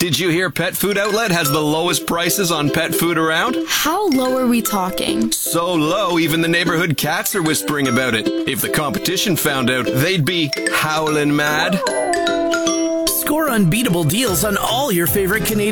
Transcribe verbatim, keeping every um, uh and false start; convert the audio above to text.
Did you hear Pet Food Outlet has the lowest prices on pet food around? How low are we talking? So low, even the neighborhood cats are whispering about it. If the competition found out, they'd be howling mad. Score unbeatable deals on all your favorite Canadian